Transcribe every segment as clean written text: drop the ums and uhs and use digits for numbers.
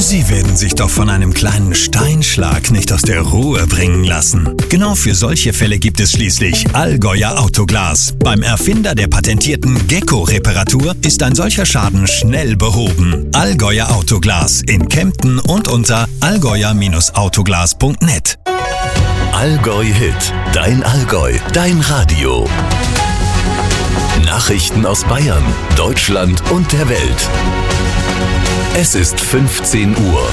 Sie werden sich doch von einem kleinen Steinschlag nicht aus der Ruhe bringen lassen. Genau für solche Fälle gibt es schließlich Allgäuer Autoglas. Beim Erfinder der patentierten Gecko-Reparatur ist ein solcher Schaden schnell behoben. Allgäuer Autoglas in Kempten und unter allgäuer-autoglas.net. Allgäu Hit, dein Allgäu, dein Radio. Nachrichten aus Bayern, Deutschland und der Welt. Es ist 15 Uhr.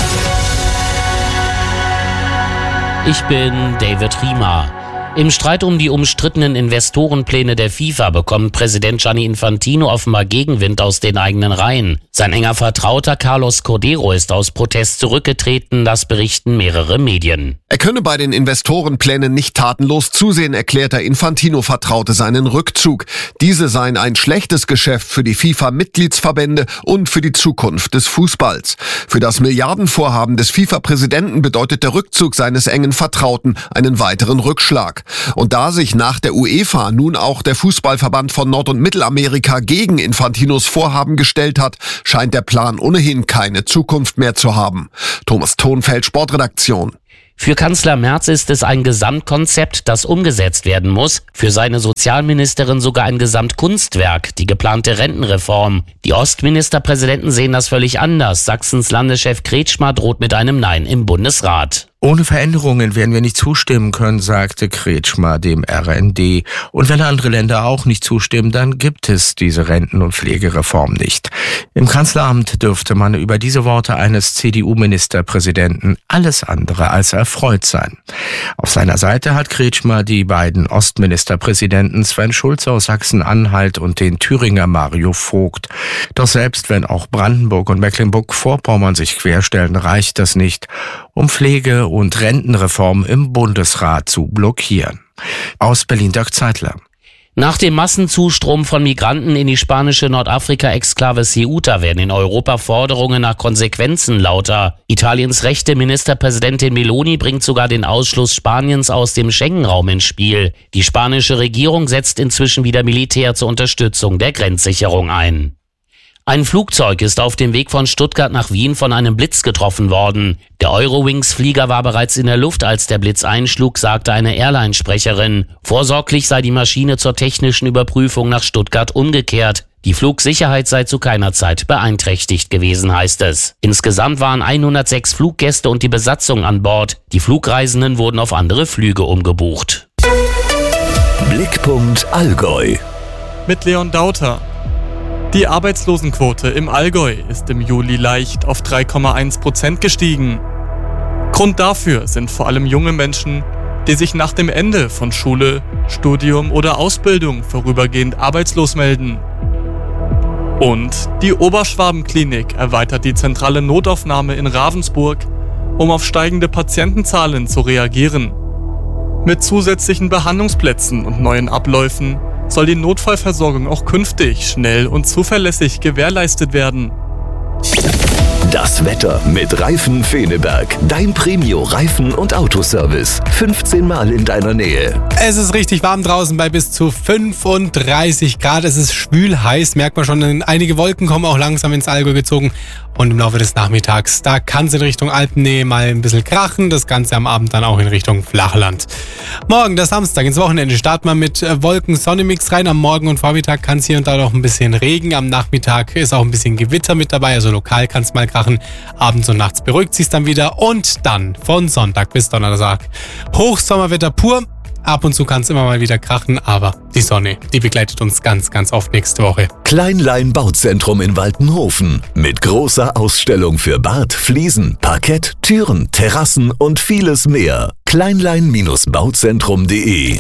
Ich bin David Riemer. Im Streit um die umstrittenen Investorenpläne der FIFA bekommt Präsident Gianni Infantino offenbar Gegenwind aus den eigenen Reihen. Sein enger Vertrauter Carlos Cordeiro ist aus Protest zurückgetreten, das berichten mehrere Medien. Er könne bei den Investorenplänen nicht tatenlos zusehen, erklärt der Infantino-Vertraute seinen Rückzug. Diese seien ein schlechtes Geschäft für die FIFA-Mitgliedsverbände und für die Zukunft des Fußballs. Für das Milliardenvorhaben des FIFA-Präsidenten bedeutet der Rückzug seines engen Vertrauten einen weiteren Rückschlag. Und da sich nach der UEFA nun auch der Fußballverband von Nord- und Mittelamerika gegen Infantinos Vorhaben gestellt hat, scheint der Plan ohnehin keine Zukunft mehr zu haben. Thomas Thonfeld, Sportredaktion. Für Kanzler Merz ist es ein Gesamtkonzept, das umgesetzt werden muss. Für seine Sozialministerin sogar ein Gesamtkunstwerk, die geplante Rentenreform. Die Ostministerpräsidenten sehen das völlig anders. Sachsens Landeschef Kretschmer droht mit einem Nein im Bundesrat. Ohne Veränderungen werden wir nicht zustimmen können, sagte Kretschmer dem RND. Und wenn andere Länder auch nicht zustimmen, dann gibt es diese Renten- und Pflegereform nicht. Im Kanzleramt dürfte man über diese Worte eines CDU-Ministerpräsidenten alles andere als erfreut sein. Auf seiner Seite hat Kretschmer die beiden Ostministerpräsidenten Sven Schulze aus Sachsen-Anhalt und den Thüringer Mario Vogt. Doch selbst wenn auch Brandenburg und Mecklenburg-Vorpommern sich querstellen, reicht das nicht, um Pflege- und Rentenreform im Bundesrat zu blockieren. Aus Berlin Dirk Zeitler. Nach dem Massenzustrom von Migranten in die spanische Nordafrika-Exklave Ceuta werden in Europa Forderungen nach Konsequenzen lauter. Italiens rechte Ministerpräsidentin Meloni bringt sogar den Ausschluss Spaniens aus dem Schengen-Raum ins Spiel. Die spanische Regierung setzt inzwischen wieder Militär zur Unterstützung der Grenzsicherung ein. Ein Flugzeug ist auf dem Weg von Stuttgart nach Wien von einem Blitz getroffen worden. Der Eurowings-Flieger war bereits in der Luft, als der Blitz einschlug, sagte eine Airline-Sprecherin. Vorsorglich sei die Maschine zur technischen Überprüfung nach Stuttgart umgekehrt. Die Flugsicherheit sei zu keiner Zeit beeinträchtigt gewesen, heißt es. Insgesamt waren 106 Fluggäste und die Besatzung an Bord. Die Flugreisenden wurden auf andere Flüge umgebucht. Blickpunkt Allgäu. Mit Leon Dauter. Die Arbeitslosenquote im Allgäu ist im Juli leicht auf 3,1% gestiegen. Grund dafür sind vor allem junge Menschen, die sich nach dem Ende von Schule, Studium oder Ausbildung vorübergehend arbeitslos melden. Und die Oberschwaben-Klinik erweitert die zentrale Notaufnahme in Ravensburg, um auf steigende Patientenzahlen zu reagieren. Mit zusätzlichen Behandlungsplätzen und neuen Abläufen soll die Notfallversorgung auch künftig schnell und zuverlässig gewährleistet werden. Das Wetter mit Reifen Feneberg. Dein Premio-Reifen- und Autoservice. 15 Mal in deiner Nähe. Es ist richtig warm draußen bei bis zu 35 Grad. Es ist schwül heiß, merkt man schon. Einige Wolken kommen auch langsam ins Allgäu gezogen. Und im Laufe des Nachmittags, da kann es in Richtung Alpennähe mal ein bisschen krachen. Das Ganze am Abend dann auch in Richtung Flachland. Morgen, der Samstag, ins Wochenende starten wir mit Wolken-Sonne-Mix rein. Am Morgen und Vormittag kann es hier und da noch ein bisschen Regen. Am Nachmittag ist auch ein bisschen Gewitter mit dabei. Also lokal kann es mal krachen. Abends und nachts beruhigt sich dann wieder. Und dann von Sonntag bis Donnerstag Hochsommerwetter pur. Ab und zu kann es immer mal wieder krachen, aber die Sonne, die begleitet uns ganz, ganz oft nächste Woche. Kleinlein Bauzentrum in Waltenhofen. Mit großer Ausstellung für Bad, Fliesen, Parkett, Türen, Terrassen und vieles mehr. Kleinlein-bauzentrum.de.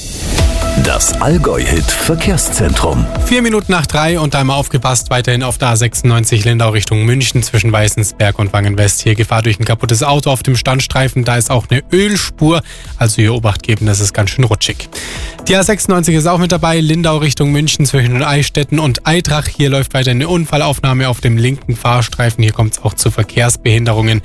Das Allgäu-Hit Verkehrszentrum. 4 Minuten nach 3 und einmal aufgepasst, weiterhin auf der A96 Lindau Richtung München zwischen Weißensberg und Wangen-West. Hier Gefahr durch ein kaputtes Auto auf dem Standstreifen, da ist auch eine Ölspur, also hier Obacht geben, das ist ganz schön rutschig. Die A96 ist auch mit dabei, Lindau Richtung München zwischen Eichstätten und Eitrach. Hier läuft weiter eine Unfallaufnahme auf dem linken Fahrstreifen, hier kommt es auch zu Verkehrsbehinderungen.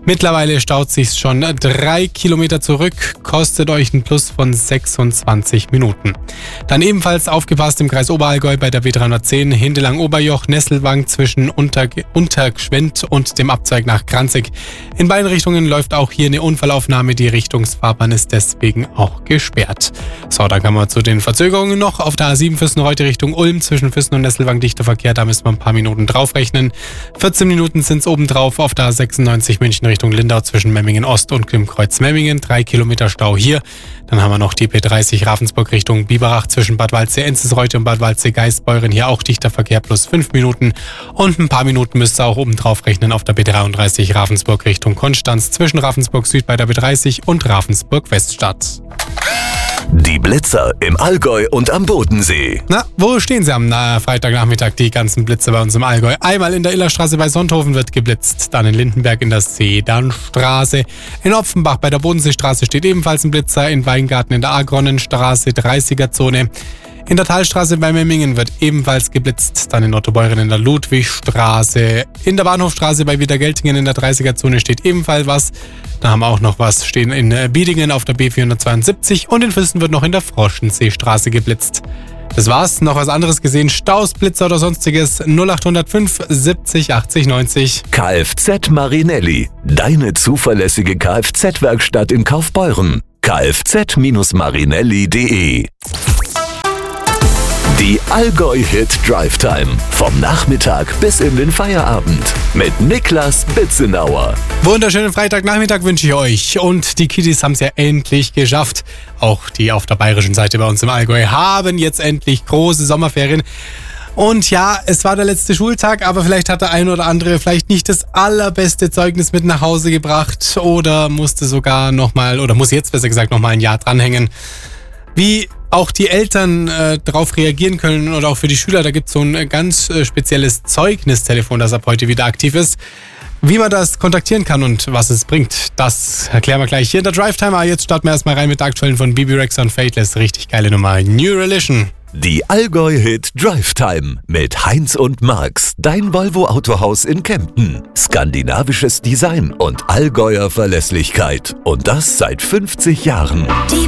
Mittlerweile staut sich's schon 3 Kilometer zurück, kostet euch ein Plus von 26 Minuten. Dann ebenfalls aufgepasst im Kreis Oberallgäu bei der B310 Hindelang-Oberjoch, Nesselwang zwischen Untergschwendt und dem Abzweig nach Kranzig. In beiden Richtungen läuft auch hier eine Unfallaufnahme, die Richtungsfahrbahn ist deswegen auch gesperrt. So, dann kommen wir zu den Verzögerungen noch. Auf der A7 Füssen-Reute Richtung Ulm zwischen Füssen und Nesselwang dichter Verkehr, da müssen wir ein paar Minuten draufrechnen. 14 Minuten sind's obendrauf auf der A96 München Richtung Lindau zwischen Memmingen Ost und Klimkreuz Memmingen. 3 Kilometer Stau hier. Dann haben wir noch die B30 Ravensburg Richtung Biberach zwischen Bad Waldsee-Enzelsreuth und Bad Waldsee-Geistbeuren. Hier auch dichter Verkehr plus 5 Minuten. Und ein paar Minuten müsst ihr auch obendrauf rechnen auf der B33 Ravensburg Richtung Konstanz zwischen Ravensburg Süd bei der B30 und Ravensburg Weststadt. Die Blitzer im Allgäu und am Bodensee. Na, wo stehen sie am Freitagnachmittag, die ganzen Blitze bei uns im Allgäu? Einmal in der Illerstraße bei Sonthofen wird geblitzt, dann in Lindenberg in der Sedernstraße. In Opfenbach bei der Bodenseestraße steht ebenfalls ein Blitzer, in Weingarten in der Agronnenstraße, 30er-Zone. In der Talstraße bei Memmingen wird ebenfalls geblitzt, dann in Ottobeuren in der Ludwigstraße. In der Bahnhofstraße bei Wiedergeltingen in der 30er-Zone steht ebenfalls was. Da haben wir auch noch was stehen in Biedingen auf der B472 und in Füssen wird noch in der Froschenseestraße geblitzt. Das war's. Noch was anderes gesehen? Staus, Blitzer oder sonstiges? 0805 70 80 90. Kfz Marinelli. Deine zuverlässige Kfz-Werkstatt in Kaufbeuren. kfz-marinelli.de. Die Allgäu-Hit Drive Time. Vom Nachmittag bis in den Feierabend. Mit Niklas Bitzenauer. Wunderschönen Freitagnachmittag wünsche ich euch. Und die Kiddies haben es ja endlich geschafft. Auch die auf der bayerischen Seite bei uns im Allgäu haben jetzt endlich große Sommerferien. Und ja, es war der letzte Schultag, aber vielleicht hat der ein oder andere vielleicht nicht das allerbeste Zeugnis mit nach Hause gebracht oder musste sogar nochmal, oder muss jetzt besser gesagt nochmal ein Jahr dranhängen. Wie auch die Eltern darauf reagieren können oder auch für die Schüler, da gibt es so ein ganz spezielles Zeugnistelefon, das ab heute wieder aktiv ist. Wie man das kontaktieren kann und was es bringt, das erklären wir gleich hier in der Drive Time. Jetzt starten wir erstmal rein mit der aktuellen von Bibi Rexa und Faithless. Richtig geile Nummer. New Religion. Die Allgäu-Hit Drive Time mit Heinz und Marx. Dein Volvo Autohaus in Kempten. Skandinavisches Design und Allgäuer Verlässlichkeit. Und das seit 50 Jahren.